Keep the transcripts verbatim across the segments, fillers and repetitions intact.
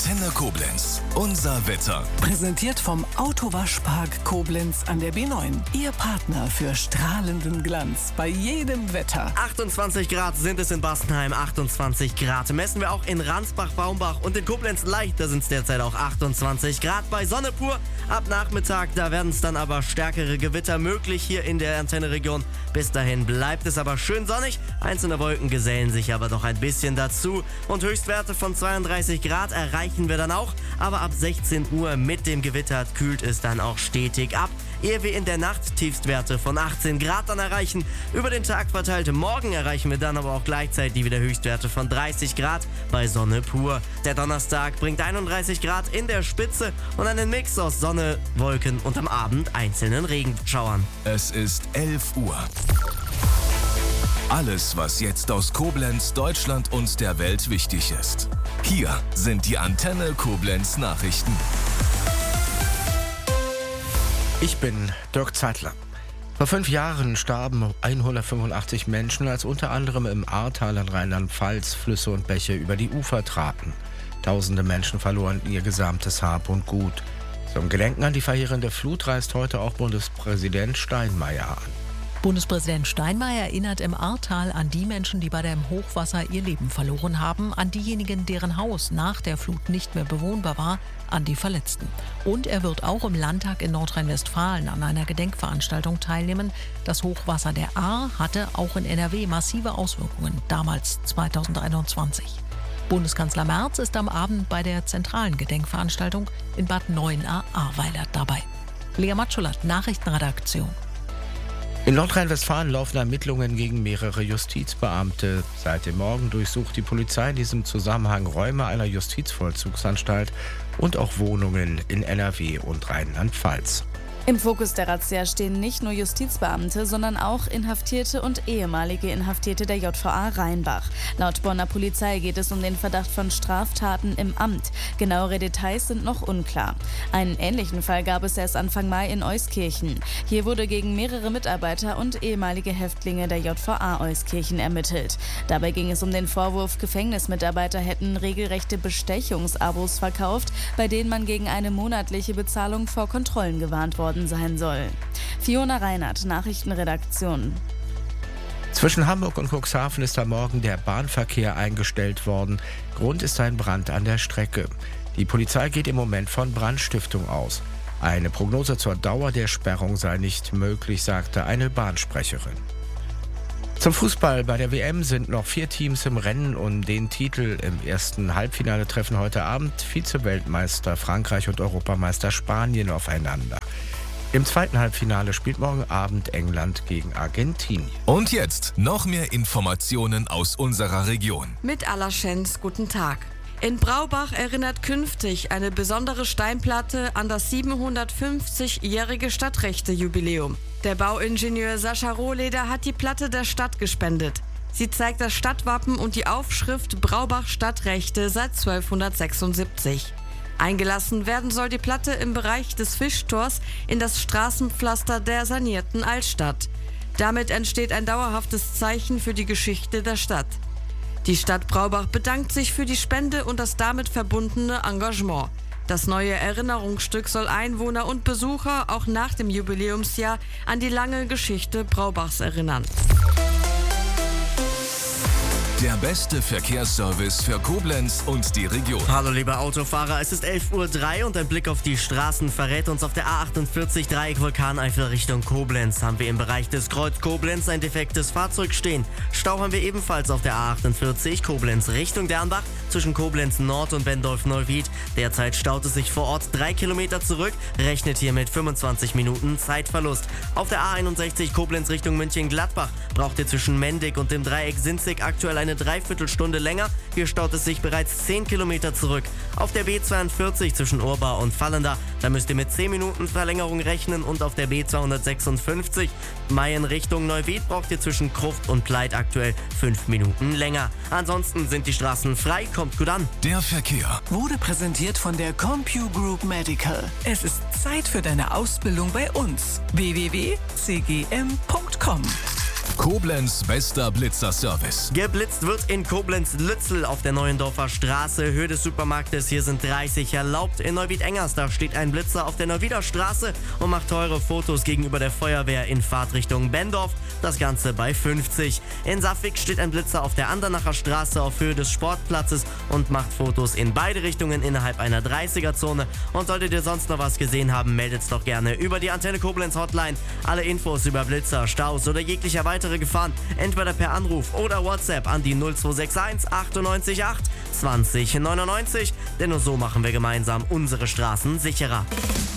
Antenne Koblenz. Unser Wetter. Präsentiert vom Autowaschpark Koblenz an der B neun. Ihr Partner für strahlenden Glanz bei jedem Wetter. achtundzwanzig Grad sind es in Bastenheim, achtundzwanzig Grad messen wir auch in Ransbach-Baumbach und in Koblenz leicht, da sind es derzeit auch achtundzwanzig Grad bei Sonne pur. Ab Nachmittag, da werden es dann aber stärkere Gewitter möglich hier in der Antenneregion. Bis dahin bleibt es aber schön sonnig, einzelne Wolken gesellen sich aber doch ein bisschen dazu und Höchstwerte von zweiunddreißig Grad erreichen wir dann auch, aber ab sechzehn Uhr mit dem Gewitter kühlt es dann auch stetig ab, ehe wir in der Nacht Tiefstwerte von achtzehn Grad dann erreichen. Über den Tag verteilt morgen erreichen wir dann aber auch gleichzeitig wieder Höchstwerte von dreißig Grad bei Sonne pur. Der Donnerstag bringt einunddreißig Grad in der Spitze und einen Mix aus Sonne, Wolken und am Abend einzelnen Regenschauern. Es ist elf Uhr. Alles, was jetzt aus Koblenz, Deutschland und der Welt wichtig ist. Hier sind die Antenne Koblenz Nachrichten. Ich bin Dirk Zeitler. Vor fünf Jahren starben hundertfünfundachtzig Menschen, als unter anderem im Ahrtal in Rheinland-Pfalz Flüsse und Bäche über die Ufer traten. Tausende Menschen verloren ihr gesamtes Hab und Gut. Zum Gedenken an die verheerende Flut reist heute auch Bundespräsident Steinmeier an. Bundespräsident Steinmeier erinnert im Ahrtal an die Menschen, die bei dem Hochwasser ihr Leben verloren haben, an diejenigen, deren Haus nach der Flut nicht mehr bewohnbar war, an die Verletzten. Und er wird auch im Landtag in Nordrhein-Westfalen an einer Gedenkveranstaltung teilnehmen. Das Hochwasser der Ahr hatte auch in N R W massive Auswirkungen, damals zweitausendeinundzwanzig. Bundeskanzler Merz ist am Abend bei der zentralen Gedenkveranstaltung in Bad Neuenahr-Ahrweiler dabei. Lea Matschulat, Nachrichtenredaktion. In Nordrhein-Westfalen laufen Ermittlungen gegen mehrere Justizbeamte. Seit dem Morgen durchsucht die Polizei in diesem Zusammenhang Räume einer Justizvollzugsanstalt und auch Wohnungen in N R W und Rheinland-Pfalz. Im Fokus der Razzia stehen nicht nur Justizbeamte, sondern auch Inhaftierte und ehemalige Inhaftierte der J V A Rheinbach. Laut Bonner Polizei geht es um den Verdacht von Straftaten im Amt. Genauere Details sind noch unklar. Einen ähnlichen Fall gab es erst Anfang Mai in Euskirchen. Hier wurde gegen mehrere Mitarbeiter und ehemalige Häftlinge der J V A Euskirchen ermittelt. Dabei ging es um den Vorwurf, Gefängnismitarbeiter hätten regelrechte Bestechungsabos verkauft, bei denen man gegen eine monatliche Bezahlung vor Kontrollen gewarnt worden sein soll. Fiona Reinhardt, Nachrichtenredaktion. Zwischen Hamburg und Cuxhaven ist am Morgen der Bahnverkehr eingestellt worden. Grund ist ein Brand an der Strecke. Die Polizei geht im Moment von Brandstiftung aus. Eine Prognose zur Dauer der Sperrung sei nicht möglich, sagte eine Bahnsprecherin. Zum Fußball bei der W M sind noch vier Teams im Rennen um den Titel. Im ersten Halbfinale treffen heute Abend Vize-Weltmeister Frankreich und Europameister Spanien aufeinander. Im zweiten Halbfinale spielt morgen Abend England gegen Argentinien. Und jetzt noch mehr Informationen aus unserer Region. Mit Allerschens, guten Tag. In Braubach erinnert künftig eine besondere Steinplatte an das siebenhundertfünfzigjährige Stadtrechte-Jubiläum. Der Bauingenieur Sascha Rohleder hat die Platte der Stadt gespendet. Sie zeigt das Stadtwappen und die Aufschrift Braubach Stadtrechte seit zwölfhundertsechsundsiebzig. Eingelassen werden soll die Platte im Bereich des Fischtors in das Straßenpflaster der sanierten Altstadt. Damit entsteht ein dauerhaftes Zeichen für die Geschichte der Stadt. Die Stadt Braubach bedankt sich für die Spende und das damit verbundene Engagement. Das neue Erinnerungsstück soll Einwohner und Besucher auch nach dem Jubiläumsjahr an die lange Geschichte Braubachs erinnern. Der beste Verkehrsservice für Koblenz und die Region. Hallo liebe Autofahrer, es ist elf Uhr drei und ein Blick auf die Straßen verrät uns, auf der A achtundvierzig Dreieck Vulkaneifel Richtung Koblenz haben wir im Bereich des Kreuz Koblenz ein defektes Fahrzeug stehen. Stau haben wir ebenfalls auf der A achtundvierzig Koblenz Richtung Dernbach zwischen Koblenz Nord und Bendorf-Neuwied. Derzeit staut es sich vor Ort drei Kilometer zurück, rechnet hier mit fünfundzwanzig Minuten Zeitverlust. Auf der A einundsechzig Koblenz Richtung München-Gladbach braucht ihr zwischen Mendig und dem Dreieck Sinzig aktuell eine Dreiviertelstunde länger. Hier staut es sich bereits zehn Kilometer zurück. Auf der B zweiundvierzig zwischen Urbau und Fallenda, da müsst ihr mit zehn Minuten Verlängerung rechnen und auf der B zweihundertsechsundfünfzig Mayen Richtung Neuwied braucht ihr zwischen Kruft und Pleit aktuell fünf Minuten länger. Ansonsten sind die Straßen frei, kommt gut an. Der Verkehr Wurde präsentiert von der Compu Group Medical. Es ist Zeit für deine Ausbildung bei uns. w w w punkt c g m punkt com Koblenz bester Blitzerservice. Geblitzt wird in Koblenz-Lützel auf der Neuendorfer Straße. Höhe des Supermarktes, hier sind dreißig erlaubt. In Neuwied-Engers, da steht ein Blitzer auf der Neuwieder Straße und macht teure Fotos gegenüber der Feuerwehr in Fahrtrichtung Bendorf. Das Ganze bei fünfzig. In Safwig steht ein Blitzer auf der Andernacher Straße auf Höhe des Sportplatzes und macht Fotos in beide Richtungen innerhalb einer dreißiger-Zone. Und solltet ihr sonst noch was gesehen haben, meldet's doch gerne über die Antenne Koblenz Hotline. Alle Infos über Blitzer, Staus oder jeglicher weitere Gefahren entweder per Anruf oder WhatsApp an die null zwei sechs eins achtundneunzig acht zwanzig neunundneunzig, denn nur so machen wir gemeinsam unsere Straßen sicherer.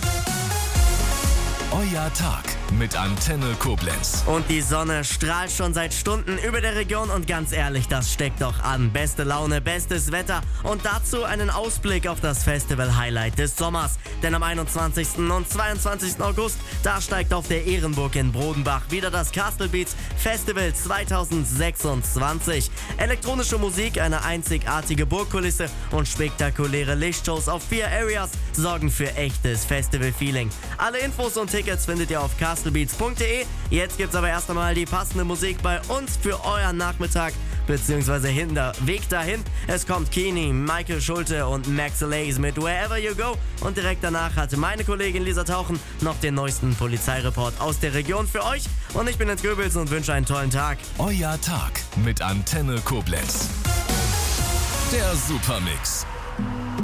Euer Tag mit Antenne Koblenz. Und die Sonne strahlt schon seit Stunden über der Region und ganz ehrlich, das steckt doch an. Beste Laune, bestes Wetter und dazu einen Ausblick auf das Festival-Highlight des Sommers. Denn am einundzwanzigsten und zweiundzwanzigsten August, da steigt auf der Ehrenburg in Brodenbach wieder das Castle Beats Festival zweitausendsechsundzwanzig. Elektronische Musik, eine einzigartige Burgkulisse und spektakuläre Lichtshows auf vier Areas sorgen für echtes Festival-Feeling. Alle Infos und Tickets findet ihr auf castlebeats punkt de. Jetzt gibt's aber erst einmal die passende Musik bei uns für euren Nachmittag bzw. Hinder Weg dahin. Es kommt Kini, Michael Schulte und Max Lays mit Wherever You Go und direkt danach hatte meine Kollegin Lisa Tauchen noch den neuesten Polizeireport aus der Region für euch und ich bin Jens Goebbels und wünsche einen tollen Tag. Euer Tag mit Antenne Koblenz. Der Supermix.